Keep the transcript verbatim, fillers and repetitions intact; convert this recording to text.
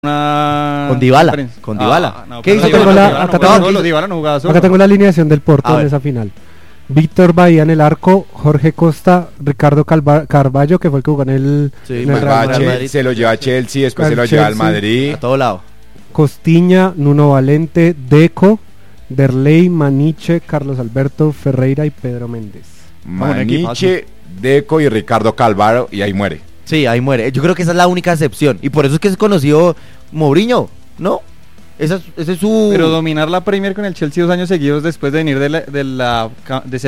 Una... Con Dybala, con Dybala. Ah, no, ¿Qué hizo? Dybala, Tengo la- Dybala acá no jugaba tengo- solo, Dybala no jugaba solo. Acá tengo la alineación del Porto A en ver. esa final. Víctor Bahía en el arco, Jorge Costa, Ricardo Calva- Carvalho, que fue el que jugó en el, Sí, en el pues Real va a Madrid. Madrid. Se lo lleva a Chelsea, después Al se lo lleva al Chelsea. Madrid. A todo lado. Costiña, Nuno Valente, Deco, Derley, Maniche, Carlos Alberto, Ferreira y Pedro Méndez. Maniche, Deco y Ricardo Calvaro, y ahí muere. Sí, ahí muere. Yo creo que esa es la única excepción. Y por eso es que es conocido Mourinho, ¿no? Esa es, ese es su... Pero dominar la Premier con el Chelsea dos años seguidos después de venir de la, de la de ser